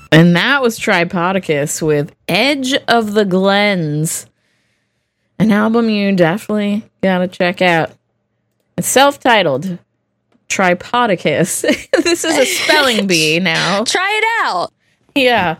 And that was Tripodicus with Edge of the Glens, an album you definitely gotta check out. It's self-titled Tripodicus. This is a spelling bee now. Try it out. Yeah.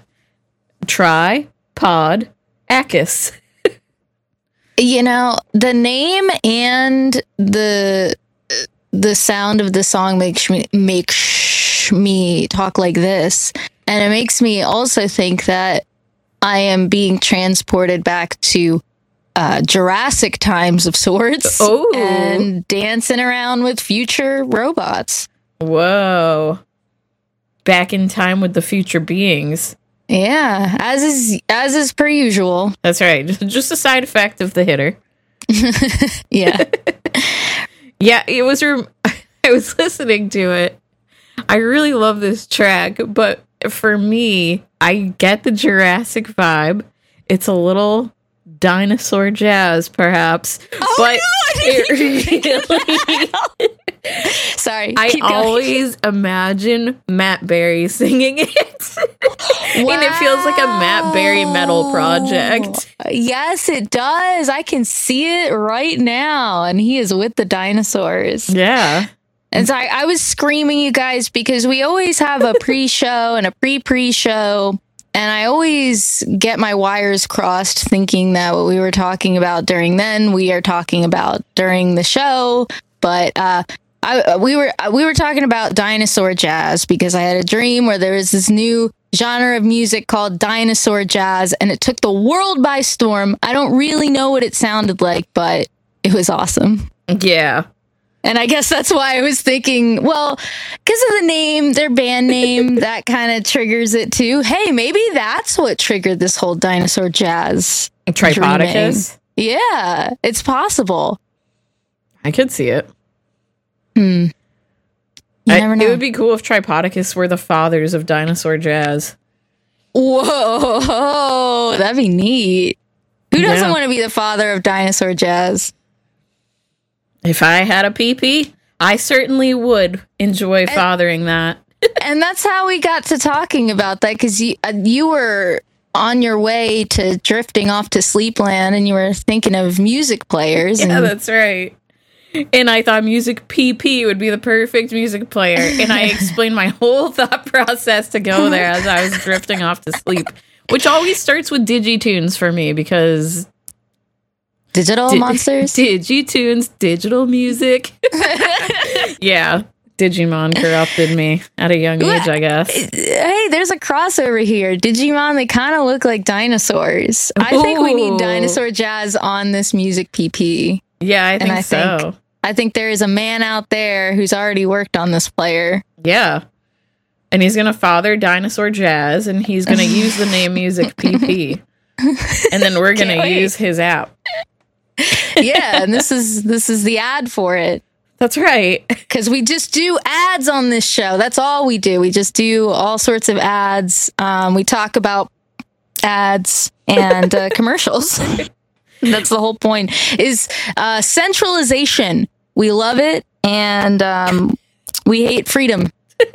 Tripodicus. You know, the name and the sound of the song makes me talk like this, and it makes me also think that I am being transported back to Jurassic times of sorts. Oh. And dancing around with future robots. Whoa. Back in time with the future beings. Yeah, as is per usual. That's right. Just a side effect of the hitter. Yeah. Yeah, it was. I was listening to it. I really love this track, but for me, I get the Jurassic vibe. It's a little dinosaur jazz, perhaps. Oh, but no, Sorry. I always imagine Matt Berry singing it. Wow. And it feels like a Matt Berry metal project. Yes, it does. I can see it right now. And he is with the dinosaurs. Yeah. And so I was screaming, you guys, because we always have a pre-show and a pre-show. And I always get my wires crossed thinking that what we were talking about during then, we are talking about during the show. But we were talking about dinosaur jazz because I had a dream where there was this new genre of music called dinosaur jazz, and it took the world by storm. I don't really know what it sounded like, but it was awesome. Yeah. And I guess that's why I was thinking, well, because of the name, their band name, that kind of triggers it too. Hey, maybe that's what triggered this whole dinosaur jazz. Tripodicus? Dreaming. Yeah, it's possible. I could see it. You never know. It would be cool if Tripodicus were the fathers of dinosaur jazz. Whoa, that'd be neat. Who doesn't want to be the father of dinosaur jazz? If I had a PP, I certainly would enjoy fathering that. And that's how we got to talking about that, because you were on your way to drifting off to Sleepland, and you were thinking of music players. Yeah, that's right. And I thought music PP would be the perfect music player. And I explained my whole thought process to go there as I was drifting off to sleep, which always starts with Digitunes for me because... Digital monsters? Digitunes, digital music. Yeah, Digimon corrupted me at a young age, I guess. Hey, there's a crossover here. Digimon, they kind of look like dinosaurs. I think we need dinosaur jazz on this music PP. Yeah, I think so. I think there is a man out there who's already worked on this player. Yeah. And he's going to father dinosaur jazz, and he's going to use the name music PP. And then we're going to use his app. Yeah, and this is the ad for it. That's right. Because we just do ads on this show. That's all we do. We just do all sorts of ads. We talk about ads and commercials. That's the whole point, is centralization. We love it, and we hate freedom.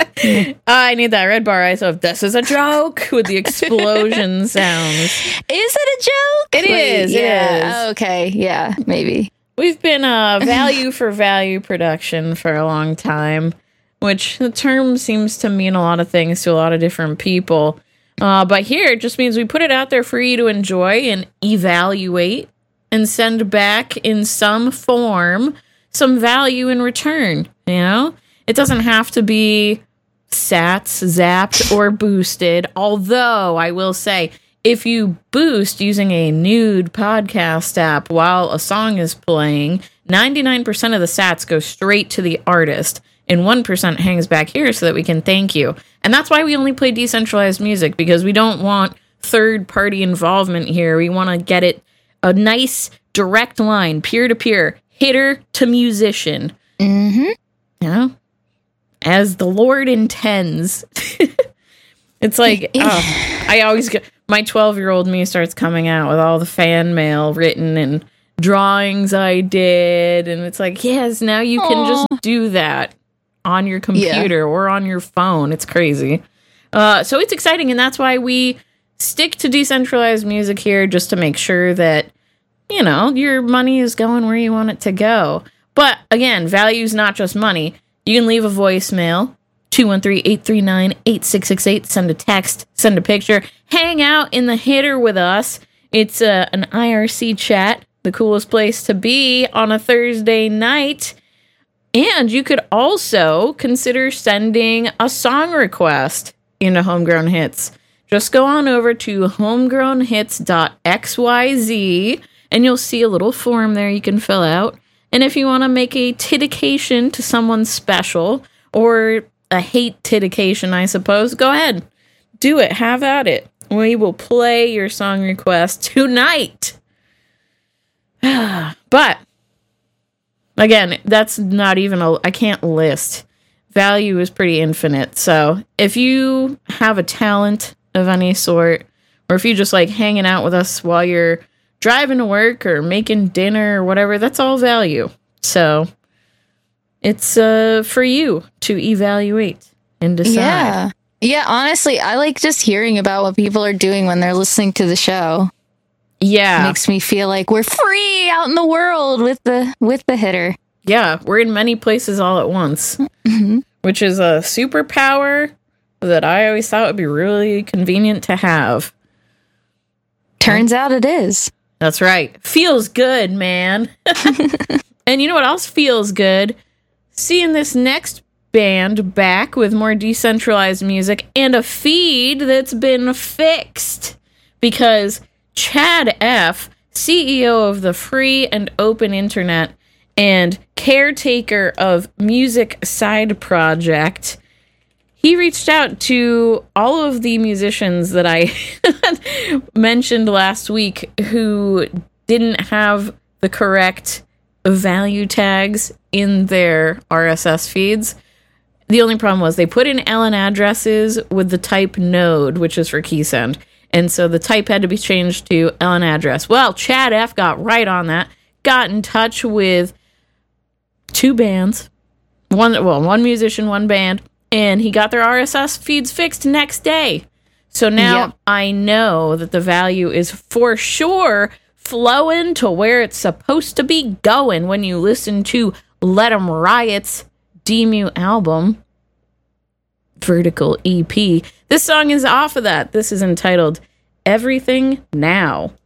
I need that red bar. I thought this is a joke with the explosion sounds. Is it a joke? It is. Yeah. Okay. Yeah. Maybe. We've been value for value production for a long time, which the term seems to mean a lot of things to a lot of different people. But here it just means we put it out there for you to enjoy and evaluate and send back in some form some value in return. You know? It doesn't have to be sats, zapped, or boosted. Although, I will say, if you boost using a nude podcast app while a song is playing, 99% of the sats go straight to the artist, and 1% hangs back here so that we can thank you. And that's why we only play decentralized music, because we don't want third-party involvement here. We want to get it a nice, direct line, peer-to-peer, hitter to musician. Mm-hmm. You know? As the Lord intends. It's like, I always get, my 12-year-old me starts coming out with all the fan mail written and drawings I did. And it's like, yes, now you can just do that on your computer or on your phone. It's crazy. So it's exciting, and that's why we stick to decentralized music here, just to make sure that, your money is going where you want it to go. But again, value is not just money. You can leave a voicemail, 213-839-8668. Send a text, send a picture, hang out in the hitter with us. It's an IRC chat, the coolest place to be on a Thursday night. And you could also consider sending a song request into Homegrown Hits. Just go on over to homegrownhits.xyz and you'll see a little form there you can fill out. And if you want to make a dedication to someone special, or a hate dedication, I suppose, go ahead. Do it. Have at it. We will play your song request tonight. But, again, that's not even I can't list. Value is pretty infinite. So if you have a talent of any sort, or if you just like hanging out with us while you're driving to work or making dinner or whatever, that's all value. So it's for you to evaluate and decide. Yeah, honestly, I like just hearing about what people are doing when they're listening to the show. Yeah. It makes me feel like we're free out in the world with the hitter. Yeah, we're in many places all at once, which is a superpower that I always thought would be really convenient to have. Turns out it is. That's right. Feels good, man. And you know what else feels good? Seeing this next band back with more decentralized music and a feed that's been fixed. Because Chad F., CEO of the Free and Open Internet and caretaker of Music Side Project, he reached out to all of the musicians that I mentioned last week who didn't have the correct value tags in their RSS feeds. The only problem was they put in LN addresses with the type node, which is for keysend. And so the type had to be changed to LN address. Well, Chad F. got right on that, got in touch with two bands, one musician, one band, and he got their RSS feeds fixed next day. So now I know that the value is for sure flowing to where it's supposed to be going when you listen to Let 'Em Riot's Demu album, Vertical EP. This song is off of that. This is entitled Everything Now.